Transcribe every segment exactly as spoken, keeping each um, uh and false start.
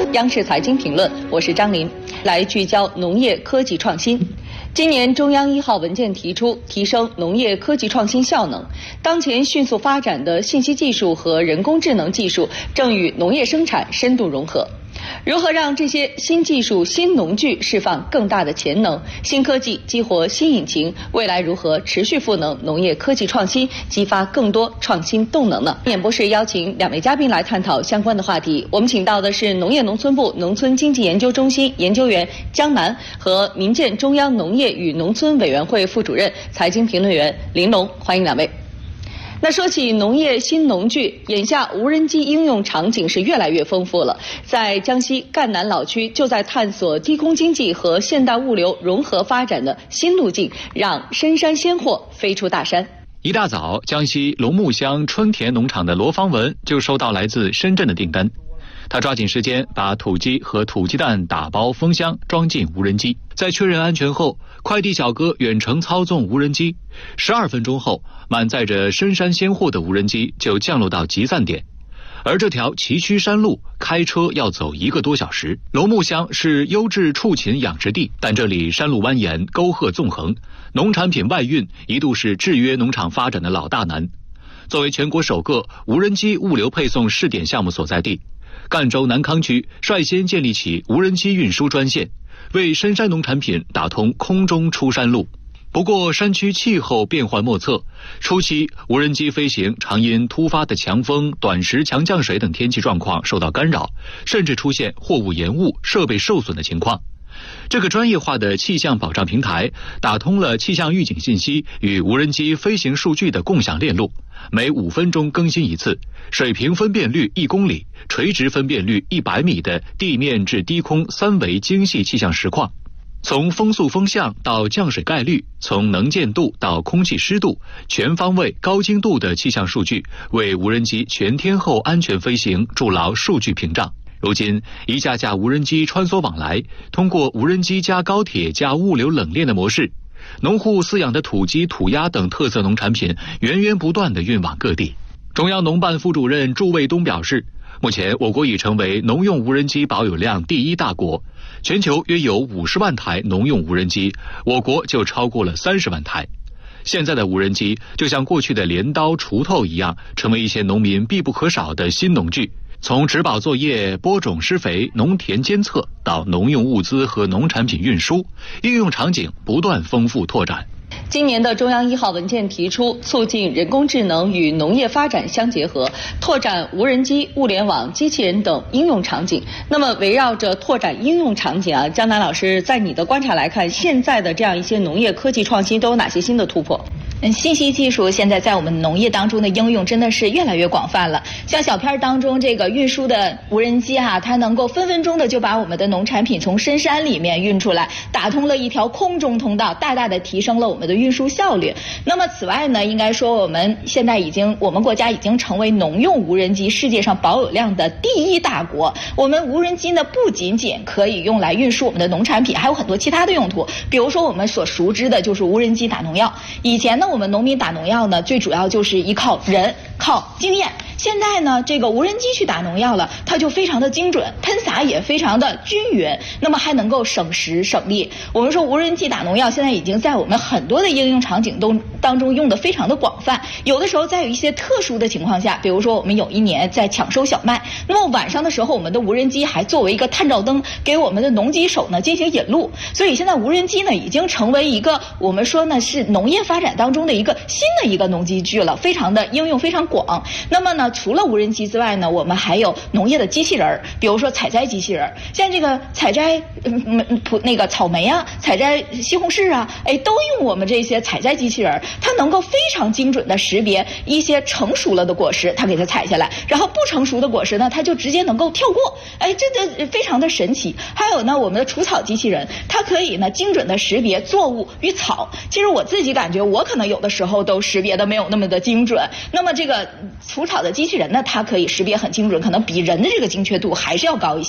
央视财经评论，我是张琳，来聚焦农业科技创新。今年中央一号文件提出，提升农业科技创新效能。当前迅速发展的信息技术和人工智能技术正与农业生产深度融合。如何让这些新技术、新农具释放更大的潜能？新科技激活新引擎，未来如何持续赋能农业科技创新，激发更多创新动能呢？演播室邀请两位嘉宾来探讨相关的话题。我们请到的是农业农村部农村经济研究中心研究员江南和民建中央农业与农村委员会副主任、财经评论员林龙，欢迎两位。那说起农业新农具，眼下无人机应用场景是越来越丰富了。在江西赣南老区，就在探索低空经济和现代物流融合发展的新路径，让深山鲜货飞出大山。 一大早，江西龙木乡春田农场的罗方文就收到来自深圳的订单。他抓紧时间把土鸡和土鸡蛋打包封箱，装进无人机。在确认安全后，快递小哥远程操纵无人机。十二分钟后，满载着深山鲜货的无人机就降落到集散点。而这条崎岖山路开车要走一个多小时。龙木乡是优质畜禽养殖地，但这里山路蜿蜒，沟壑纵横，农产品外运一度是制约农场发展的老大难。作为全国首个无人机物流配送试点项目所在地，赣州南康区率先建立起无人机运输专线，为深山农产品打通空中出山路。不过山区气候变幻莫测，初期无人机飞行常因突发的强风、短时强降水等天气状况受到干扰，甚至出现货物延误、设备受损的情况。这个专业化的气象保障平台打通了气象预警信息与无人机飞行数据的共享链路，每五分钟更新一次，水平分辨率一公里、垂直分辨率一百米的地面至低空三维精细气象实况。从风速风向到降水概率，从能见度到空气湿度，全方位高精度的气象数据为无人机全天候安全飞行筑牢数据屏障。如今一架架无人机穿梭往来，通过无人机加高铁加物流冷链的模式，农户饲养的土鸡、土鸭等特色农产品源源不断地运往各地。中央农办副主任祝卫东表示，目前我国已成为农用无人机保有量第一大国，全球约有五十万台农用无人机，我国就超过了三十万台。现在的无人机就像过去的镰刀、锄头一样，成为一些农民必不可少的新农具。从植保作业、播种施肥、农田监测到农用物资和农产品运输，应用场景不断丰富拓展。 今年的中央一号文件提出，促进人工智能与农业发展相结合，拓展无人机、物联网、机器人等应用场景。那么围绕着拓展应用场景啊，江南老师，在你的观察来看，现在的这样一些农业科技创新都有哪些新的突破？ 嗯，信息技术现在在我们农业当中的应用真的是越来越广泛了。像小片当中这个运输的无人机哈、啊，它能够分分钟的就把我们的农产品从深山里面运出来，打通了一条空中通道，大大的提升了我们的运输效率。那么此外呢，应该说我们现在已经，我们国家已经成为农用无人机世界上保有量的第一大国。我们无人机呢，不仅仅可以用来运输我们的农产品，还有很多其他的用途。比如说我们所熟知的就是无人机打农药。以前呢，我们农民打农药呢，最主要就是依靠人，靠经验。现在呢，这个无人机去打农药了，它就非常的精准，喷洒也非常的均匀，那么还能够省时省力。我们说无人机打农药现在已经在我们很多的应用场景都当中用的非常的广泛。有的时候在有一些特殊的情况下，比如说我们有一年在抢收小麦，那么晚上的时候，我们的无人机还作为一个探照灯，给我们的农机手呢进行引路。所以现在无人机呢已经成为一个我们说呢是农业发展当中的一个新的一个农机具了，非常的应用非常广。那么呢，除了无人机之外呢，我们还有农业的机器人，比如说采摘机器人，像这个采摘嗯普那个草莓啊，采摘西红柿啊，哎，都用我们这些采摘机器人，它能够非常精准的识别一些成熟了的果实，它给它采下来，然后不成熟的果实呢，它就直接能够跳过，哎，这个非常的神奇。还有呢，我们的除草机器人，它可以呢精准的识别作物与草。其实我自己感觉，我可能有的时候都识别的没有那么的精准。那么这个除草的机器人呢，它可以识别很精准，可能比人的这个精确度还是要高一些。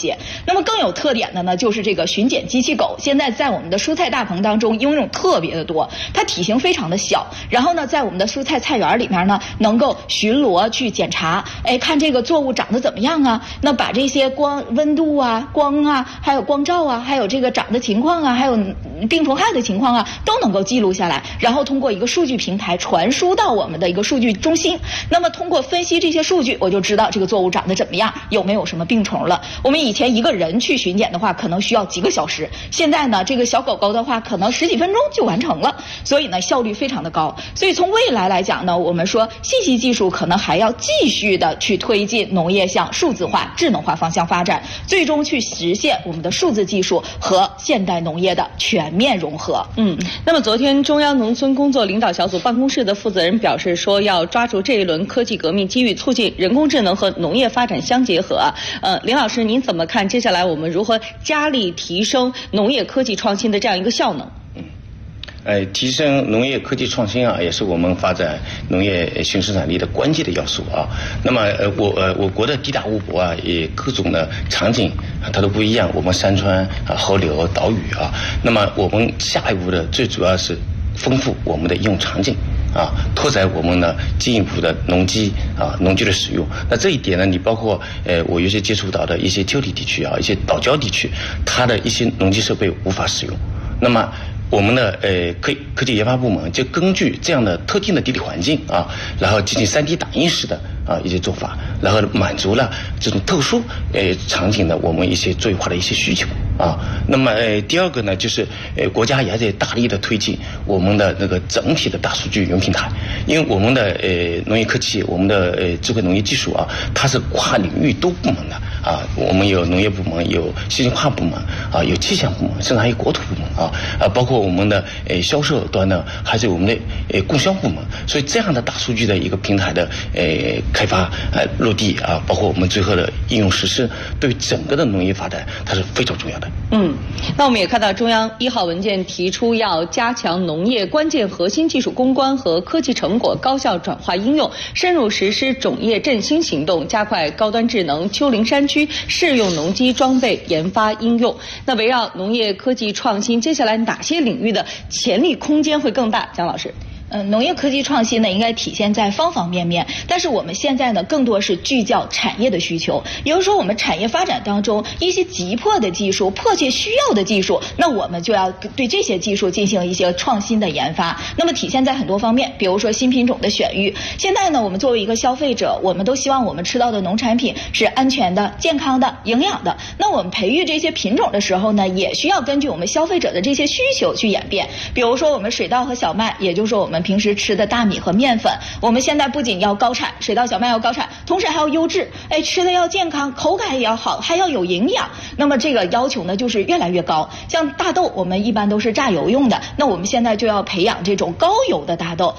些。那么更有特点的呢，就是这个巡检机器狗，现在在我们的蔬菜大棚当中应用特别的多。它体型非常的小，然后呢，在我们的蔬菜菜园里面呢，能够巡逻去检查，哎，看这个作物长得怎么样啊？那把这些光温度啊、光啊，还有光照啊，还有这个长的情况啊，还有病虫害的情况啊，都能够记录下来，然后通过一个数据平台传输到我们的一个数据中心。那么通过分析这些数据，我就知道这个作物长得怎么样，有没有什么病虫了。我们以前一个人去巡检的话，可能需要几个小时，现在呢，这个小狗狗的话，可能十几分钟就完成了，所以呢，效率非常的高。所以从未来来讲呢，我们说信息技术可能还要继续的去推进农业向数字化、智能化方向发展，最终去实现我们的数字技术和现代农业的全面融合。 嗯，那么昨天中央农村工作领导小组办公室的负责人表示说，要抓住这一轮科技革命机遇，促进人工智能和农业发展相结合啊。呃，林老师，您怎么看接下来我们如何加力提升农业科技创新的这样一个效能？ 呃，提升农业科技创新啊，也是我们发展农业新生产力的关键的要素啊。那么，呃，我呃，我国的地大物博啊，也各种的场景啊，它都不一样。我们山川啊、河流、岛屿啊，那么我们下一步的最主要是丰富我们的应用场景啊，拓展我们呢进一步的农机啊、农具的使用。那这一点呢，你包括呃，我有些接触到的一些丘陵地区啊，一些岛礁地区，它的一些农机设备无法使用。那么我们的呃科科技研发部门就根据这样的特定的地理环境啊，然后进行 三 D 打印式的啊一些做法，然后满足了这种特殊呃场景的我们一些作业化的一些需求啊。那么呃第二个呢，就是呃国家也在大力的推进我们的那个整体的大数据云平台，因为我们的呃农业科技，我们的呃智慧农业技术啊，它是跨领域多部门的啊，我们有农业部门，有信息化部门啊，有气象部门，甚至还有国土部门啊啊，包括我们的呃销售端呢，还是我们的呃供销部门。所以这样的大数据的一个平台的呃开发呃落地啊，包括我们最后的应用实施，对于整个的农业发展它是非常重要的。 嗯，那我们也看到中央一号文件提出要加强农业关键核心技术攻关和科技成果高效转化应用，深入实施种业振兴行动，加快高端智能丘陵山区适用农机装备研发应用。那围绕农业科技创新，接下来哪些领域的潜力空间会更大？姜老师。 嗯，农业科技创新呢，应该体现在方方面面。但是我们现在呢，更多是聚焦产业的需求。也就是说，我们产业发展当中一些急迫的技术、迫切需要的技术，那我们就要对这些技术进行一些创新的研发。那么体现在很多方面，比如说新品种的选育。现在呢，我们作为一个消费者，我们都希望我们吃到的农产品是安全的、健康的、营养的。那我们培育这些品种的时候呢，也需要根据我们消费者的这些需求去演变。比如说，我们水稻和小麦，也就是说我们平时吃的大米和面粉，我们现在不仅要高产，水稻小麦要高产，同时还要优质，哎，吃的要健康，口感也要好，还要有营养。那么这个要求呢，就是越来越高。像大豆，我们一般都是榨油用的，那我们现在就要培养这种高油的大豆。